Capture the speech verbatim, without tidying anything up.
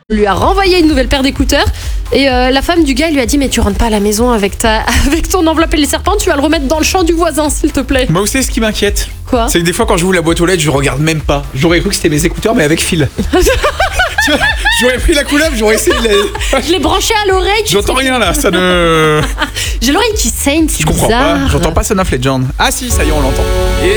lui a renvoyé une nouvelle paire d'écouteurs et euh, la femme du gars lui a dit mais tu rentres pas à la maison avec ta avec ton enveloppe et les serpents, tu vas le remettre dans le champ du voisin s'il te plaît. Moi aussi, ce qui m'inquiète, Quoi? c'est que des fois quand je vous la boîte aux lettres, je regarde même pas. J'aurais cru que c'était mes écouteurs mais avec fil. Tu vois, j'aurais pris la couleur, j'aurais essayé de les... Je l'ai branché à l'oreille. tu J'entends sais. rien là, ça ne... J'ai l'oreille qui saigne, c'est Je comprends bizarre. pas, j'entends pas Son of Legend. Ah si, ça y est, on l'entend. Et